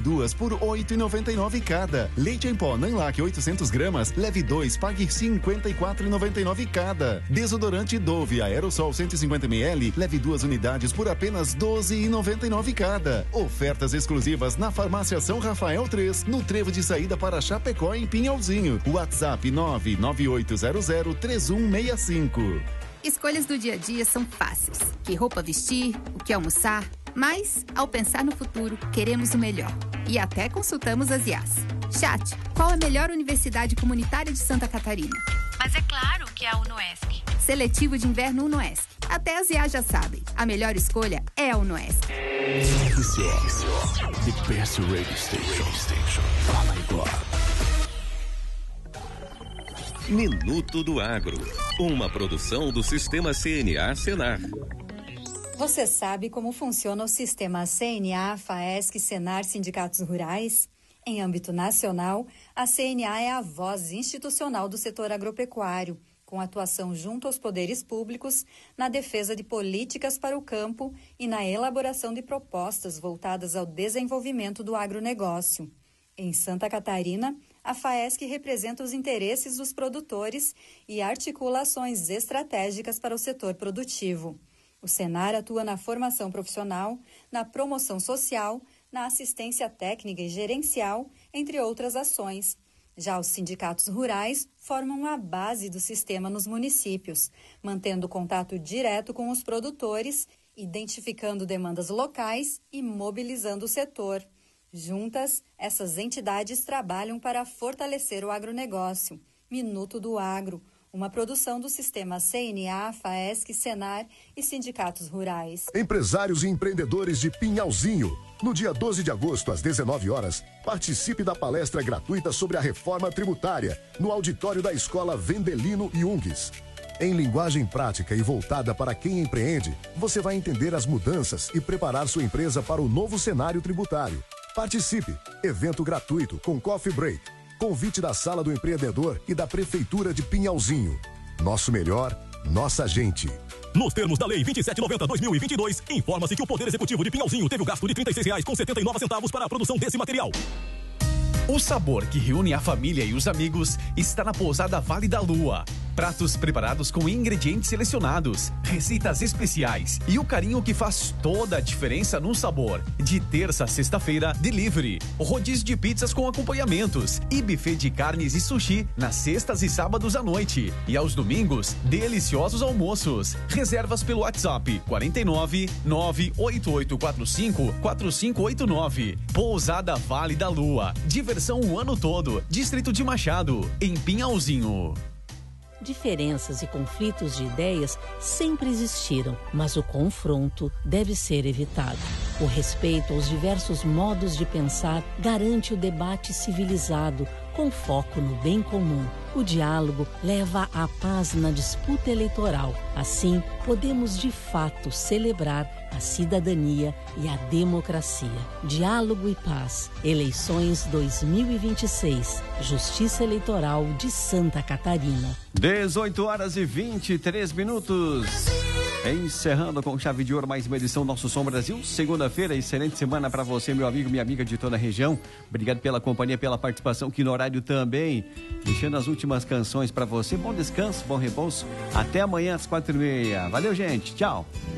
duas por R$ 8,99 cada. Leite em pó Nanlac 800 gramas, leve 2, pague R$ 54,99 cada. Desodorante Dove Aerosol 150 ml, leve 2 unidades por apenas R$ 12,99 cada. Ofertas exclusivas na Farmácia São Rafael 3, no trevo de saída para Chapecó em Pinhalzinho. WhatsApp 998003165. Escolhas do dia a dia são fáceis. Que roupa vestir, o que almoçar. Mas, ao pensar no futuro, queremos o melhor. E até consultamos as IAs. Chat, qual a melhor universidade comunitária de Santa Catarina? Mas é claro que é a UnoESC. Seletivo de inverno UnoESC. Até as IAs já sabem. A melhor escolha é a UnoESC. The best radio station. Fala igual. Minuto do Agro, uma produção do Sistema CNA Senar. Você sabe como funciona o sistema CNA, FAESC, Senar, Sindicatos Rurais? Em âmbito nacional, a CNA é a voz institucional do setor agropecuário, com atuação junto aos poderes públicos na defesa de políticas para o campo e na elaboração de propostas voltadas ao desenvolvimento do agronegócio. Em Santa Catarina, a FAESC representa os interesses dos produtores e articula ações estratégicas para o setor produtivo. O Senar atua na formação profissional, na promoção social, na assistência técnica e gerencial, entre outras ações. Já os sindicatos rurais formam a base do sistema nos municípios, mantendo contato direto com os produtores, identificando demandas locais e mobilizando o setor. Juntas, essas entidades trabalham para fortalecer o agronegócio. Minuto do Agro, uma produção do sistema CNA, FAESC, Senar e sindicatos rurais. Empresários e empreendedores de Pinhalzinho. No dia 12 de agosto, às 19 horas, participe da palestra gratuita sobre a reforma tributária, no auditório da Escola Vendelino Jungues. Em linguagem prática e voltada para quem empreende, você vai entender as mudanças e preparar sua empresa para o novo cenário tributário. Participe! Evento gratuito com coffee break. Convite da Sala do Empreendedor e da Prefeitura de Pinhalzinho. Nosso melhor, nossa gente. Nos termos da Lei 2790/2022, informa-se que o Poder Executivo de Pinhalzinho teve o gasto de R$ 36,79 para a produção desse material. O sabor que reúne a família e os amigos está na Pousada Vale da Lua. Pratos preparados com ingredientes selecionados, receitas especiais e o carinho que faz toda a diferença no sabor. De terça a sexta-feira, delivery, rodízio de pizzas com acompanhamentos e buffet de carnes e sushi nas sextas e sábados à noite. E aos domingos, deliciosos almoços. Reservas pelo WhatsApp 49 98845 4589. Pousada Vale da Lua. Diversão o ano todo. Distrito de Machado, em Pinhalzinho. Diferenças e conflitos de ideias sempre existiram, mas o confronto deve ser evitado. O respeito aos diversos modos de pensar garante o debate civilizado, com foco no bem comum. O diálogo leva à paz na disputa eleitoral. Assim, podemos de fato celebrar a cidadania e a democracia. Diálogo e paz. Eleições 2026. Justiça Eleitoral de Santa Catarina. 18h23. Encerrando com chave de ouro mais uma edição do Nosso Som Brasil. Segunda-feira, excelente semana para você, meu amigo, minha amiga de toda a região. Obrigado pela companhia, pela participação aqui no horário também. Deixando as últimas canções para você. Bom descanso, bom repouso. Até amanhã às 4h30. Valeu, gente. Tchau.